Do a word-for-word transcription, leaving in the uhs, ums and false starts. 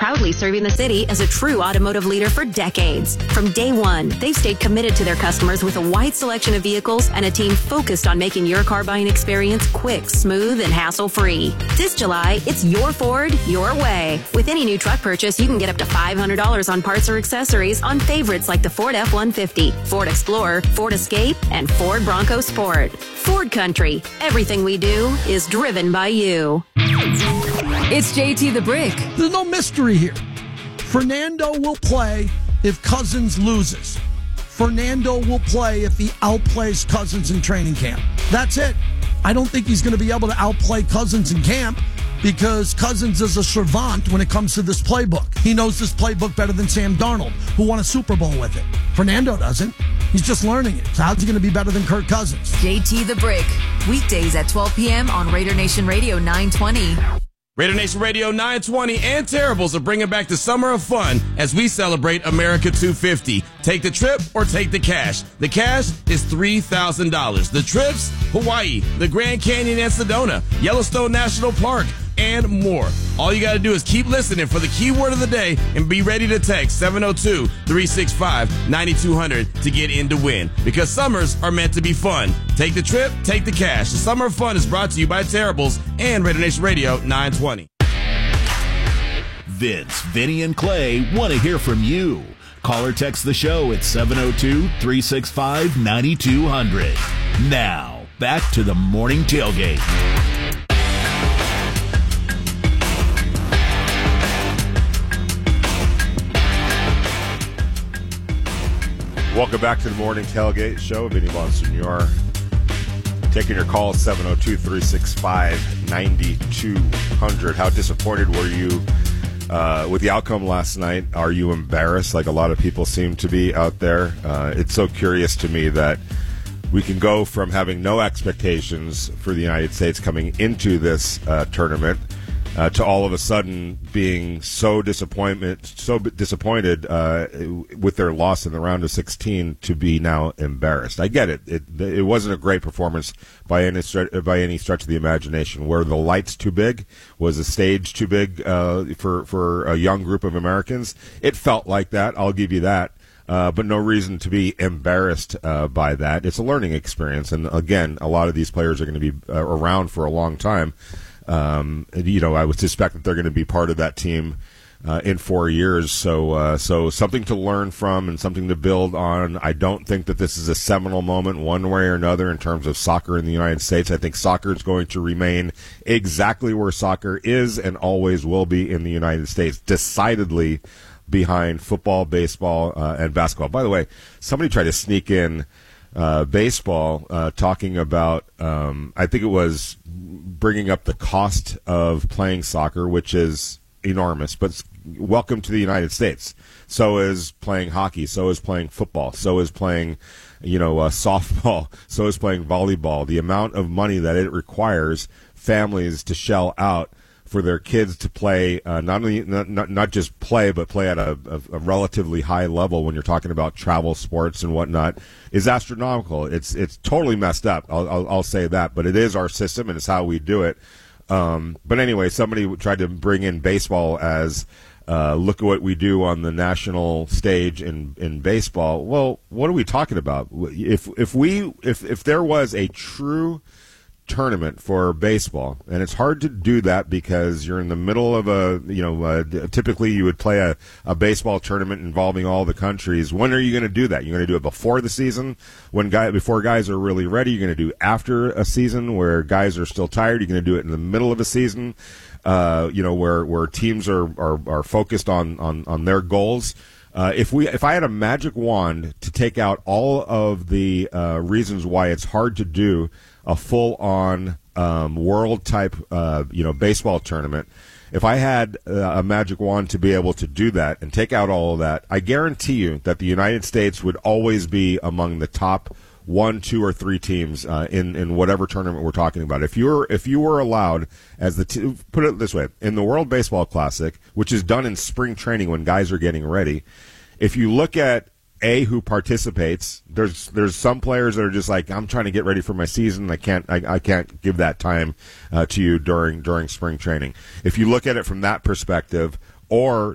proudly serving the city as a true automotive leader for decades. From day one, they've stayed committed to their customers with a wide selection of vehicles and a team focused on making your car buying experience quick, smooth, and hassle-free. This July, it's your Ford, your way. With any new truck purchase, you can get up to five hundred dollars on parts or accessories on favorites like the Ford F one fifty, Ford Explorer, Ford Escape, and Ford Bronco Sport. Ford Country. Everything we do is driven by you. It's J T the Brick. There's no mystery here. Fernando will play if Cousins loses. Fernando will play if he outplays Cousins in training camp. That's it. I don't think he's going to be able to outplay Cousins in camp because Cousins is a savant when it comes to this playbook. He knows this playbook better than Sam Darnold, who won a Super Bowl with it. Fernando doesn't. He's just learning it. So how's he going to be better than Kirk Cousins? J T the Brick. Weekdays at twelve p.m. on Raider Nation Radio nine twenty. Raider Nation Radio nine twenty and Terribles are bringing back the summer of fun as we celebrate America two fifty. Take the trip or take the cash. The cash is three thousand dollars. The trips, Hawaii, the Grand Canyon and Sedona, Yellowstone National Park, and more. All you got to do is keep listening for the keyword of the day and be ready to text seven oh two, three six five, nine two hundred to get in to win. Because summers are meant to be fun. Take the trip, take the cash. The Summer of Fun is brought to you by Terribles and Raider Nation Radio nine twenty. Vince, Vinny, and Clay want to hear from you. Call or text the show at seven oh two, three six five, nine two hundred. Now, back to the morning tailgate. Welcome back to the Morning Tailgate Show. Vinny Bonsignor taking your call, seven oh two, three six five, nine two hundred. How disappointed were you uh, with the outcome last night? Are you embarrassed like a lot of people seem to be out there? Uh, it's so curious to me that we can go from having no expectations for the United States coming into this uh, tournament Uh, to all of a sudden being so disappointment, so disappointed uh, with their loss in the round of sixteen to be now embarrassed. I get it. It, it wasn't a great performance by any stretch, by any stretch of the imagination. Were the lights too big? Was the stage too big uh, for for a young group of Americans? It felt like that. I'll give you that. Uh, but no reason to be embarrassed uh, by that. It's a learning experience, and again, a lot of these players are going to be uh, around for a long time. Um, you know, I would suspect that they're going to be part of that team uh, in four years. So, uh, so something to learn from and something to build on. I don't think that this is a seminal moment one way or another in terms of soccer in the United States. I think soccer is going to remain exactly where soccer is and always will be in the United States, decidedly behind football, baseball, uh, and basketball. By the way, somebody tried to sneak in Uh, baseball, uh, talking about, um, I think it was bringing up the cost of playing soccer, which is enormous, but welcome to the United States. So is playing hockey, so is playing football, so is playing, you know, uh, softball, so is playing volleyball. The amount of money that it requires families to shell out for their kids to play, uh, not only not, not not just play, but play at a, a, a relatively high level when you're talking about travel sports and whatnot, is astronomical. It's it's totally messed up. I'll, I'll, I'll say that, but it is our system and it's how we do it. Um, but anyway, somebody tried to bring in baseball as uh, look at what we do on the national stage in in baseball. Well, what are we talking about? If if we if if there was a true tournament for baseball, and it's hard to do that because you're in the middle of a, you know, uh, typically you would play a, a baseball tournament involving all the countries. When are you going to do that? You're going to do it before the season, when guy before guys are really ready. You're going to do after a season where guys are still tired. You're going to do it in the middle of a season, uh, you know, where where teams are are, are focused on on on their goals. Uh, if we, if I had a magic wand to take out all of the uh, reasons why it's hard to do a full-on um, world-type, uh, you know, baseball tournament, if I had uh, a magic wand to be able to do that and take out all of that, I guarantee you that the United States would always be among the top one, two, or three teams uh, in in whatever tournament we're talking about. If you're if you were allowed, as the t- put it this way, in the World Baseball Classic, which is done in spring training when guys are getting ready, if you look at A, who participates, there's there's some players that are just like, I'm trying to get ready for my season. I can't I, I can't give that time uh, to you during during spring training. If you look at it from that perspective, or